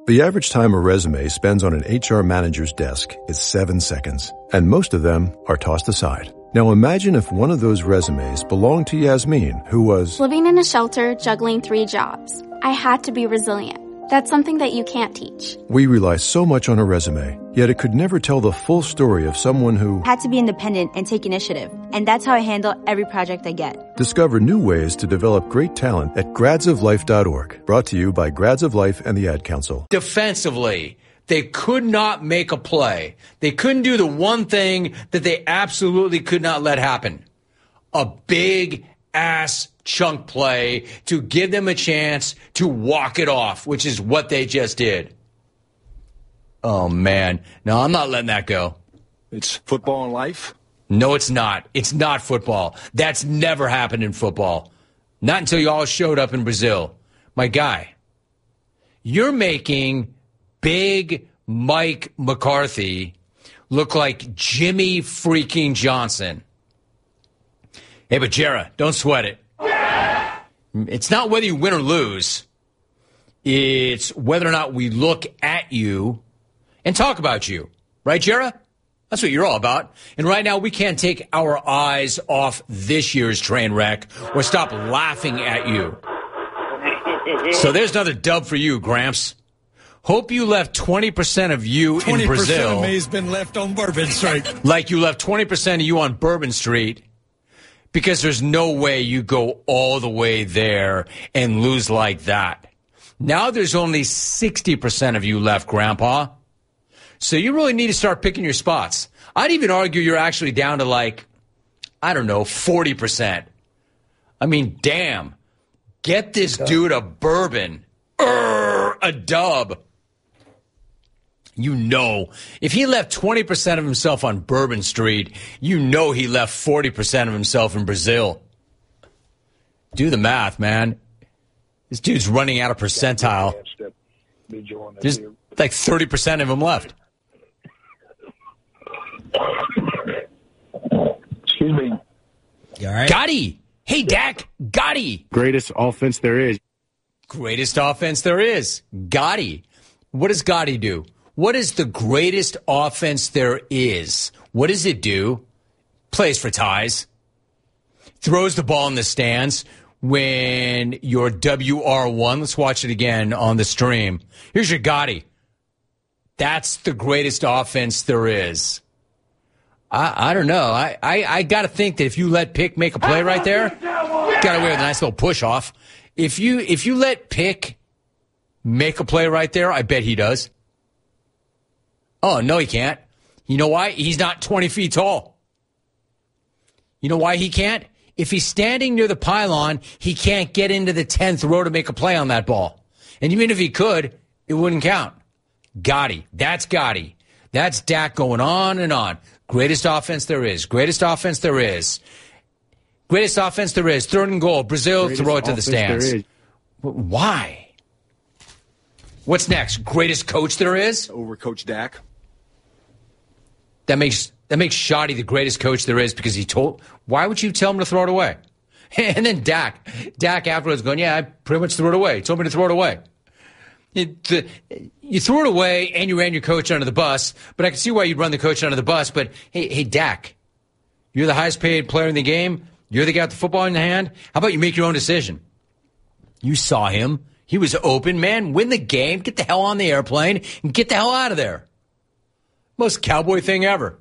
The average time a resume spends on an HR manager's desk is 7 seconds, and most of them are tossed aside. Now imagine if one of those resumes belonged to Yasmin, who was living in a shelter, juggling 3 jobs. I had to be resilient. That's something that you can't teach. We rely so much on a resume, yet it could never tell the full story of someone who had to be independent and take initiative. And that's how I handle every project I get. Discover new ways to develop great talent at gradsoflife.org. Brought to you by Grads of Life and the Ad Council. Defensively, they could not make a play. They couldn't do the one thing that they absolutely could not let happen. A big-ass chunk play to give them a chance to walk it off, which is what they just did. Oh, man. No, I'm not letting that go. It's football and life? No, it's not. It's not football. That's never happened in football. Not until you all showed up in Brazil. My guy, you're making Big Mike McCarthy look like Jimmy freaking Johnson. Hey, but Jarrah, don't sweat it. It's not whether you win or lose. It's whether or not we look at you and talk about you. Right, Jarrah? That's what you're all about. And right now, we can't take our eyes off this year's train wreck or stop laughing at you. So there's another dub for you, Gramps. Hope you left 20% of you in Brazil. 20% of me has been left on Bourbon Street. Like you left 20% of you on Bourbon Street. Because there's no way you go all the way there and lose like that. Now there's only 60% of you left, Grandpa. So you really need to start picking your spots. I'd even argue you're actually down to 40%. I mean, damn. Get this dude a bourbon. A dub. You know, if he left 20% of himself on Bourbon Street, you know he left 40% of himself in Brazil. Do the math, man. This dude's running out of percentile. There's like 30% of him left. Excuse me. You all right? Gotti. Hey, Dak. Gotti. Greatest offense there is. Greatest offense there is. Gotti. What does Gotti do? What is the greatest offense there is? What does it do? Plays for ties. Throws the ball in the stands when you're WR1. Let's watch it again on the stream. Here's your Gotti. That's the greatest offense there is. I don't know. I got to think that if you let Pick make a play right there, got away with a nice little push off. If you let Pick make a play right there, I bet he does. Oh, no, he can't. You know why? He's not 20 feet tall. You know why he can't? If he's standing near the pylon, he can't get into the 10th row to make a play on that ball. And even if he could, it wouldn't count. Gotti. That's Gotti. That's Dak going on and on. Greatest offense there is. Greatest offense there is. Greatest offense there is. 3rd and goal. Brazil, Greatest throw it to the stands. Why? What's next? Greatest coach there is? Over Coach Dak. That makes Shoddy the greatest coach there is because he told. Why would you tell him to throw it away? And then Dak afterwards going, yeah, I pretty much threw it away. He told me to throw it away. You threw it away and you ran your coach under the bus, but I can see why you'd run the coach under the bus. But hey, Dak, you're the highest paid player in the game. You're the guy with the football in the hand. How about you make your own decision? You saw him. He was open, man. Win the game. Get the hell on the airplane and get the hell out of there. Most cowboy thing ever.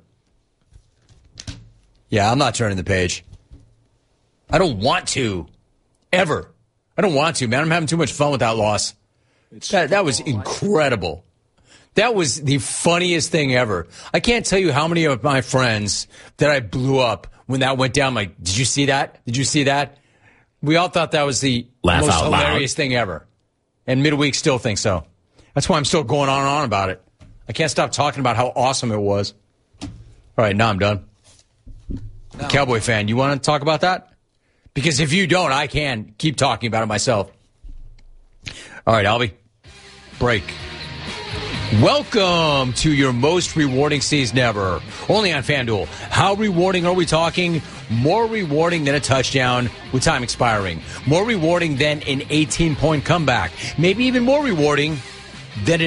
Yeah, I'm not turning the page. I don't want to. Ever. I don't want to, man. I'm having too much fun with that loss. That was incredible. That was the funniest thing ever. I can't tell you how many of my friends that I blew up when that went down. Like, did you see that? Did you see that? We all thought that was the most hilarious thing ever. And midweek still thinks so. That's why I'm still going on and on about it. I can't stop talking about how awesome it was. All right, now I'm done. No. Cowboy fan, you want to talk about that? Because if you don't, I can keep talking about it myself. All right, Albie. Break. Welcome to your most rewarding season ever. Only on FanDuel. How rewarding are we talking? More rewarding than a touchdown with time expiring. More rewarding than an 18-point comeback. Maybe even more rewarding than an